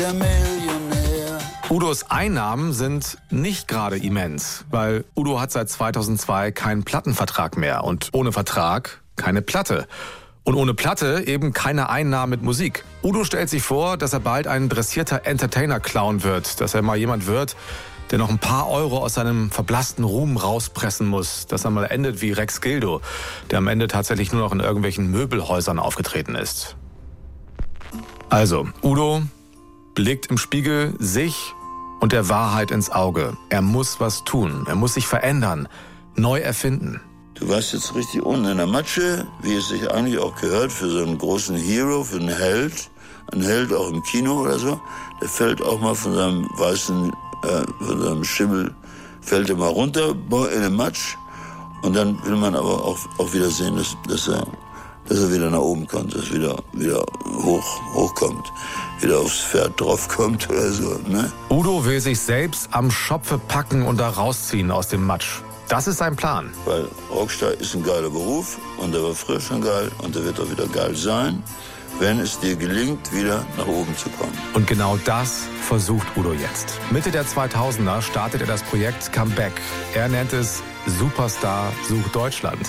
Der Millionär. Udos Einnahmen sind nicht gerade immens, weil Udo hat seit 2002 keinen Plattenvertrag mehr und ohne Vertrag keine Platte. Und ohne Platte eben keine Einnahmen mit Musik. Udo stellt sich vor, dass er bald ein dressierter Entertainer-Clown wird, dass er mal jemand wird, der noch ein paar Euro aus seinem verblassten Ruhm rauspressen muss, dass er mal endet wie Rex Gildo, der am Ende tatsächlich nur noch in irgendwelchen Möbelhäusern aufgetreten ist. Also, Udo blickt im Spiegel sich und der Wahrheit ins Auge. Er muss was tun, er muss sich verändern, neu erfinden. Du warst jetzt richtig unten in der Matsche, wie es sich eigentlich auch gehört für so einen großen Hero, für einen Held. Ein Held auch im Kino oder so. Der fällt auch mal von seinem weißen, von seinem Schimmel, fällt er mal runter in den Matsch. Und dann will man aber auch wieder sehen, dass er wieder nach oben kommt, dass er wieder hochkommt, wieder aufs Pferd draufkommt oder so. Ne? Udo will sich selbst am Schopfe packen und da rausziehen aus dem Matsch. Das ist sein Plan. Weil Rockstar ist ein geiler Beruf und der war früher schon geil und der wird auch wieder geil sein, wenn es dir gelingt, wieder nach oben zu kommen. Und genau das versucht Udo jetzt. Mitte der 2000er startet er das Projekt Comeback. Er nennt es Superstar sucht Deutschland.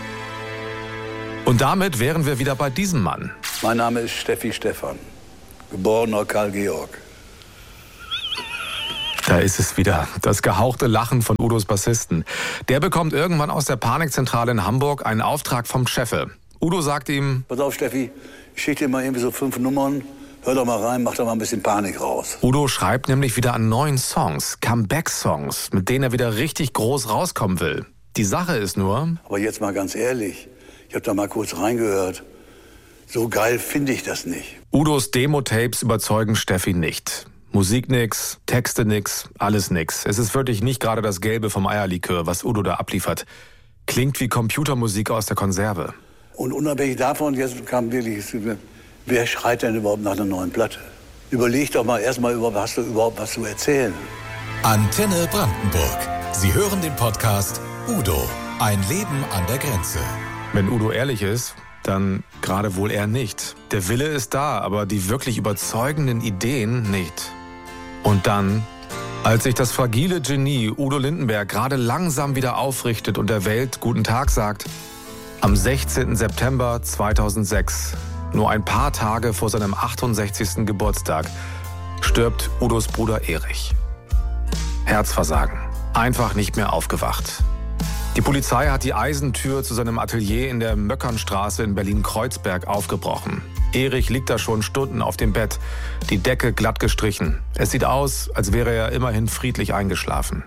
Und damit wären wir wieder bei diesem Mann. Mein Name ist Steffi Stephan, geborener Karl Georg. Da ist es wieder, das gehauchte Lachen von Udos Bassisten. Der bekommt irgendwann aus der Panikzentrale in Hamburg einen Auftrag vom Cheffe. Udo sagt ihm: Pass auf, Steffi, ich schicke dir mal irgendwie so 5 Nummern, hör doch mal rein, mach doch mal ein bisschen Panik raus. Udo schreibt nämlich wieder an neuen Songs, Comeback-Songs, mit denen er wieder richtig groß rauskommen will. Die Sache ist nur... Aber jetzt mal ganz ehrlich, ich habe da mal kurz reingehört. So geil finde ich das nicht. Udos Demo-Tapes überzeugen Steffi nicht. Musik nix, Texte nix, alles nix. Es ist wirklich nicht gerade das Gelbe vom Eierlikör, was Udo da abliefert. Klingt wie Computermusik aus der Konserve. Und unabhängig davon, jetzt kam wirklich, wer schreit denn überhaupt nach einer neuen Platte? Überleg doch mal erstmal, hast du überhaupt was zu erzählen? Antenne Brandenburg. Sie hören den Podcast Udo, ein Leben an der Grenze. Wenn Udo ehrlich ist, dann gerade wohl eher nicht. Der Wille ist da, aber die wirklich überzeugenden Ideen nicht. Und dann, als sich das fragile Genie Udo Lindenberg gerade langsam wieder aufrichtet und der Welt guten Tag sagt, am 16. September 2006, nur ein paar Tage vor seinem 68. Geburtstag, stirbt Udos Bruder Erich. Herzversagen. Einfach nicht mehr aufgewacht. Die Polizei hat die Eisentür zu seinem Atelier in der Möckernstraße in Berlin-Kreuzberg aufgebrochen. Erich liegt da schon Stunden auf dem Bett, die Decke glatt gestrichen. Es sieht aus, als wäre er immerhin friedlich eingeschlafen.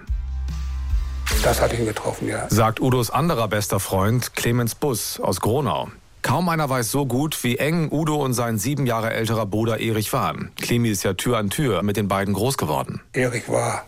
Das hat ihn getroffen, ja. Sagt Udos anderer bester Freund Clemens Buss aus Gronau. Kaum einer weiß so gut, wie eng Udo und sein 7 Jahre älterer Bruder Erich waren. Clemi ist ja Tür an Tür mit den beiden groß geworden. Erich war,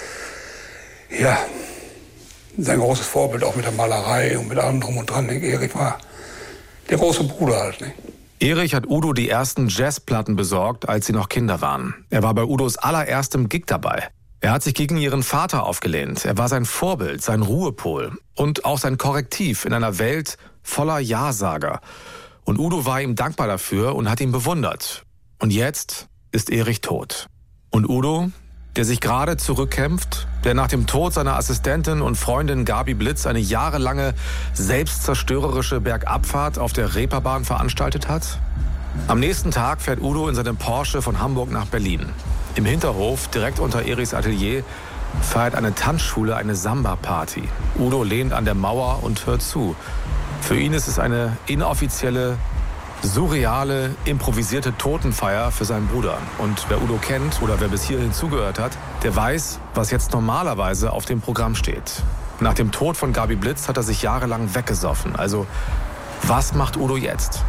ja, sein großes Vorbild, auch mit der Malerei und mit allem drum und dran. Erich war der große Bruder halt, ne? Erich hat Udo die ersten Jazzplatten besorgt, als sie noch Kinder waren. Er war bei Udos allererstem Gig dabei. Er hat sich gegen ihren Vater aufgelehnt. Er war sein Vorbild, sein Ruhepol und auch sein Korrektiv in einer Welt voller Ja-Sager. Und Udo war ihm dankbar dafür und hat ihn bewundert. Und jetzt ist Erich tot. Und Udo, der sich gerade zurückkämpft, der nach dem Tod seiner Assistentin und Freundin Gabi Blitz eine jahrelange selbstzerstörerische Bergabfahrt auf der Reeperbahn veranstaltet hat? Am nächsten Tag fährt Udo in seinem Porsche von Hamburg nach Berlin. Im Hinterhof, direkt unter Erichs Atelier, feiert eine Tanzschule eine Samba-Party. Udo lehnt an der Mauer und hört zu. Für ihn ist es eine inoffizielle, surreale, improvisierte Totenfeier für seinen Bruder. Und wer Udo kennt oder wer bis hierhin zugehört hat, der weiß, was jetzt normalerweise auf dem Programm steht. Nach dem Tod von Gabi Blitz hat er sich jahrelang weggesoffen. Also, was macht Udo jetzt?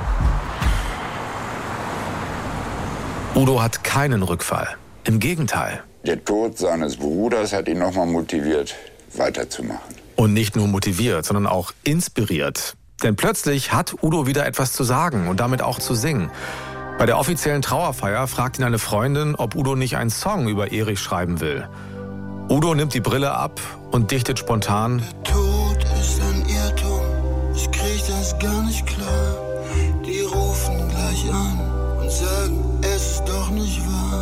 Udo hat keinen Rückfall. Im Gegenteil. Der Tod seines Bruders hat ihn nochmal motiviert, weiterzumachen. Und nicht nur motiviert, sondern auch inspiriert. Denn plötzlich hat Udo wieder etwas zu sagen und damit auch zu singen. Bei der offiziellen Trauerfeier fragt ihn eine Freundin, ob Udo nicht einen Song über Erich schreiben will. Udo nimmt die Brille ab und dichtet spontan: Der Tod ist ein Irrtum, ich krieg das gar nicht klar. Die rufen gleich an und sagen, es ist doch nicht wahr.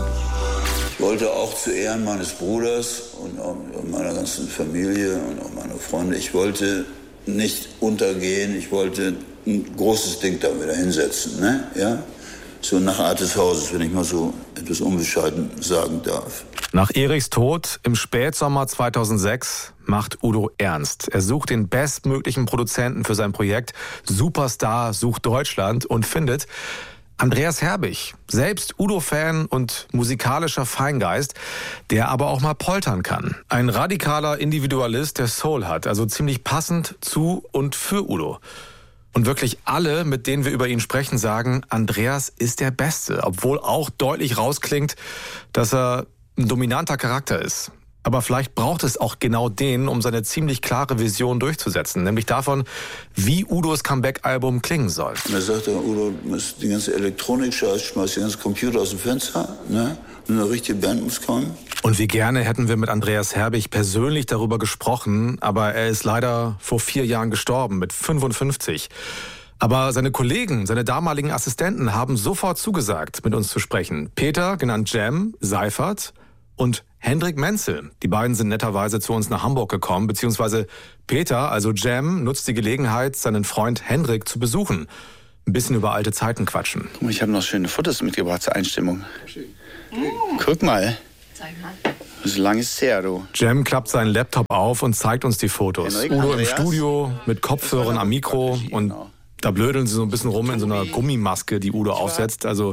Ich wollte auch zu Ehren meines Bruders und auch meiner ganzen Familie und auch meiner Freunde, ich wollte nicht untergehen, ich wollte ein großes Ding da wieder hinsetzen, ne? Ja? So nach Art des Hauses, wenn ich mal so etwas unbescheiden sagen darf. Nach Erichs Tod im Spätsommer 2006 macht Udo ernst. Er sucht den bestmöglichen Produzenten für sein Projekt Superstar sucht Deutschland und findet Andreas Herbig, selbst Udo-Fan und musikalischer Feingeist, der aber auch mal poltern kann. Ein radikaler Individualist, der Soul hat, also ziemlich passend zu und für Udo. Und wirklich alle, mit denen wir über ihn sprechen, sagen, Andreas ist der Beste, obwohl auch deutlich rausklingt, dass er ein dominanter Charakter ist. Aber vielleicht braucht es auch genau den, um seine ziemlich klare Vision durchzusetzen. Nämlich davon, wie Udos Comeback-Album klingen soll. Und er sagte, Udo, die ganze Elektronik-Scheiß, schmeißt die ganze Computer aus dem Fenster, ne? Und eine richtige Band muss kommen. Und wie gerne hätten wir mit Andreas Herbig persönlich darüber gesprochen, aber er ist leider vor 4 Jahren gestorben, mit 55. Aber seine Kollegen, seine damaligen Assistenten haben sofort zugesagt, mit uns zu sprechen. Peter, genannt Jam, Seifert und Hendrik Menzel. Die beiden sind netterweise zu uns nach Hamburg gekommen, beziehungsweise Peter, also Jam, nutzt die Gelegenheit, seinen Freund Hendrik zu besuchen. Ein bisschen über alte Zeiten quatschen. Guck mal, ich habe noch schöne Fotos mitgebracht zur Einstimmung. Guck mal. Zeig mal. So lange ist es her, du. Jam klappt seinen Laptop auf und zeigt uns die Fotos. Hendrik, Udo Andreas, im Studio mit Kopfhörern am Mikro und da blödeln sie so ein bisschen rum in so einer Gummimaske, die Udo aufsetzt. Also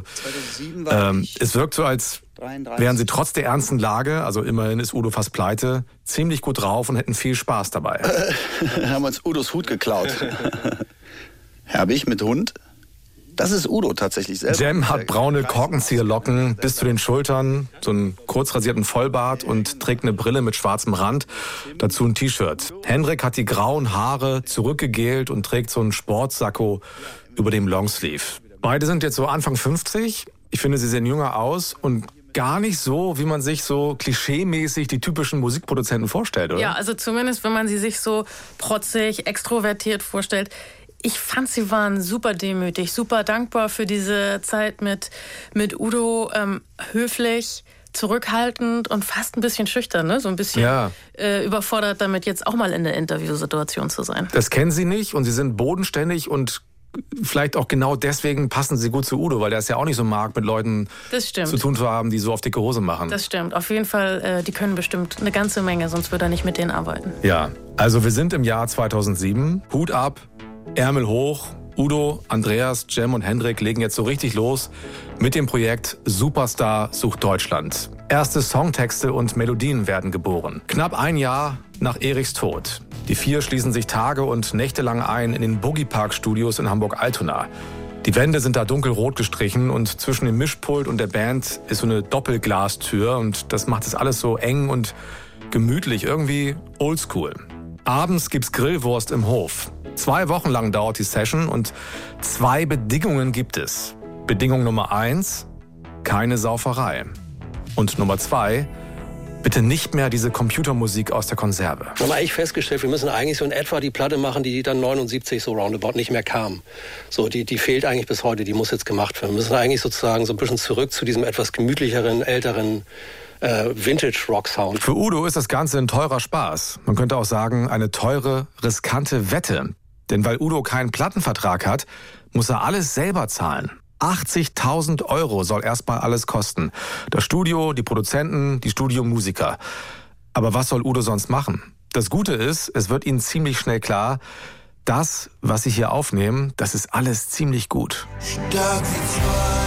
es wirkt so, als wären sie trotz der ernsten Lage, also immerhin ist Udo fast pleite, ziemlich gut drauf und hätten viel Spaß dabei. Haben uns Udos Hut geklaut. Herbig mit Hund? Das ist Udo tatsächlich selber. Jam hat braune Korkenzieherlocken bis zu den Schultern, so einen kurz rasierten Vollbart und trägt eine Brille mit schwarzem Rand, dazu ein T-Shirt. Hendrik hat die grauen Haare zurückgegelt und trägt so einen Sportsacko über dem Longsleeve. Beide sind jetzt so Anfang 50. Ich finde, sie sehen jünger aus und gar nicht so, wie man sich so klischeemäßig die typischen Musikproduzenten vorstellt, oder? Ja, also zumindest, wenn man sie sich so protzig, extrovertiert vorstellt. Ich fand, sie waren super demütig, super dankbar für diese Zeit mit Udo, höflich, zurückhaltend und fast ein bisschen schüchtern, ne? So ein bisschen überfordert damit, jetzt auch mal in der Interviewsituation zu sein. Das kennen sie nicht und sie sind bodenständig und vielleicht auch genau deswegen passen sie gut zu Udo, weil der es ja auch nicht so mag, mit Leuten zu tun zu haben, die so auf dicke Hose machen. Das stimmt. Auf jeden Fall, die können bestimmt eine ganze Menge, sonst würde er nicht mit denen arbeiten. Ja, also wir sind im Jahr 2007. Hut ab, Ärmel hoch. Udo, Andreas, Jam und Hendrik legen jetzt so richtig los mit dem Projekt Superstar sucht Deutschland. Erste Songtexte und Melodien werden geboren. Knapp ein Jahr nach Erichs Tod. Die 4 schließen sich Tage und Nächte lang ein in den Boogie Park Studios in Hamburg-Altona. Die Wände sind da dunkelrot gestrichen und zwischen dem Mischpult und der Band ist so eine Doppelglastür und das macht es alles so eng und gemütlich, irgendwie oldschool. Abends gibt's Grillwurst im Hof. 2 Wochen lang dauert die Session und 2 Bedingungen gibt es. Bedingung Nummer 1, keine Sauferei. Und Nummer 2, bitte nicht mehr diese Computermusik aus der Konserve. Wir haben eigentlich festgestellt, wir müssen eigentlich so in etwa die Platte machen, die dann 79 so roundabout nicht mehr kam. So, die fehlt eigentlich bis heute, die muss jetzt gemacht werden. Wir müssen eigentlich sozusagen so ein bisschen zurück zu diesem etwas gemütlicheren, älteren Vintage-Rock-Sound. Für Udo ist das Ganze ein teurer Spaß. Man könnte auch sagen, eine teure, riskante Wette. Denn weil Udo keinen Plattenvertrag hat, muss er alles selber zahlen. 80.000 € soll erstmal alles kosten. Das Studio, die Produzenten, die Studiomusiker. Aber was soll Udo sonst machen? Das Gute ist, es wird ihnen ziemlich schnell klar, das, was sie hier aufnehmen, das ist alles ziemlich gut. Stark wie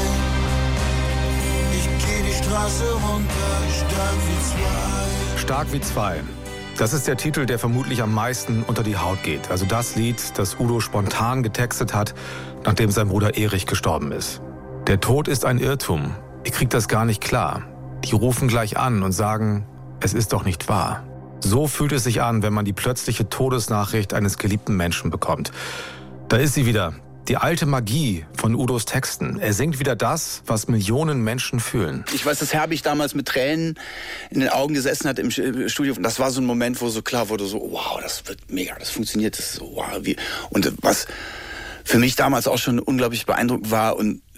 2, ich geh die Straße runter, stark wie 2. Stark wie 2. Das ist der Titel, der vermutlich am meisten unter die Haut geht. Also das Lied, das Udo spontan getextet hat, nachdem sein Bruder Erich gestorben ist. Der Tod ist ein Irrtum. Ich krieg das gar nicht klar. Die rufen gleich an und sagen, es ist doch nicht wahr. So fühlt es sich an, wenn man die plötzliche Todesnachricht eines geliebten Menschen bekommt. Da ist sie wieder, die alte Magie von Udos Texten. Er singt wieder das, was Millionen Menschen fühlen. Ich weiß, dass Herbig damals mit Tränen in den Augen gesessen hat im Studio. Das war so ein Moment, wo so klar wurde, so wow, das wird mega, das funktioniert, das ist so wow. Und was für mich damals auch schon unglaublich beeindruckend war und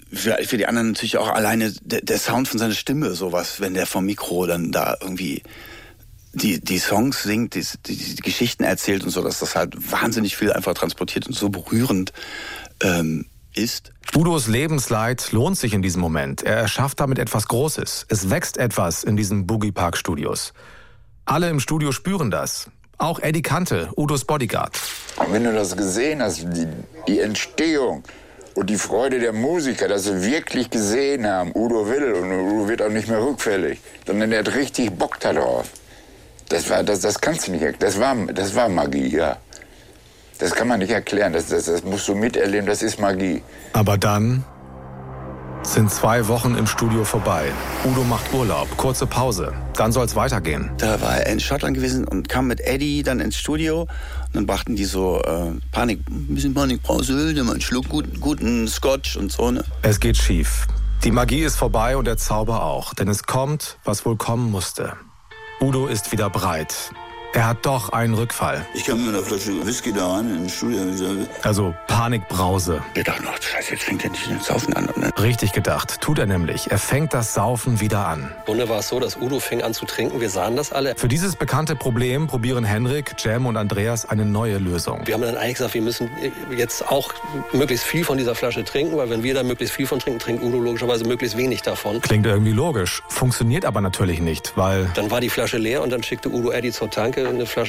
für die anderen natürlich auch alleine der Sound von seiner Stimme, sowas, wenn der vom Mikro dann da irgendwie die Songs singt, die Geschichten erzählt und so, dass das halt wahnsinnig viel einfach transportiert und so berührend ist. Udos Lebensleid lohnt sich in diesem Moment. Er erschafft damit etwas Großes. Es wächst etwas in diesen Boogie Park Studios. Alle im Studio spüren das. Auch Eddie Kante, Udos Bodyguard. Und wenn du das gesehen hast, die Entstehung und die Freude der Musiker, dass sie wirklich gesehen haben, Udo will und Udo wird auch nicht mehr rückfällig, sondern er hat richtig Bock darauf. Das kannst du nicht erklären. Das war Magie, ja. Das kann man nicht erklären. Das musst du miterleben, das ist Magie. Aber dann sind 2 Wochen im Studio vorbei. Udo macht Urlaub, kurze Pause. Dann soll's weitergehen. Da war er in Schottland gewesen und kam mit Eddie dann ins Studio. Und dann brachten die so ein bisschen Panikbrause, mal einen Schluck guten Scotch und so, ne? Es geht schief. Die Magie ist vorbei und der Zauber auch. Denn es kommt, was wohl kommen musste. Udo ist wieder breit. Er hat doch einen Rückfall. Ich kam mit einer Flasche Whisky da rein in den Studio. Also Panikbrause. Wir dachten, oh, Scheiße, jetzt fängt er nicht das Saufen an. Ne? Richtig gedacht, tut er nämlich. Er fängt das Saufen wieder an. Im Grunde war es so, dass Udo fing an zu trinken. Wir sahen das alle. Für dieses bekannte Problem probieren Henrik, Cem und Andreas eine neue Lösung. Wir haben dann eigentlich gesagt, wir müssen jetzt auch möglichst viel von dieser Flasche trinken, weil wenn wir da möglichst viel von trinken, trinkt Udo logischerweise möglichst wenig davon. Klingt irgendwie logisch, funktioniert aber natürlich nicht, weil... Dann war die Flasche leer und dann schickte Udo Eddie zur Tanke eine Flasche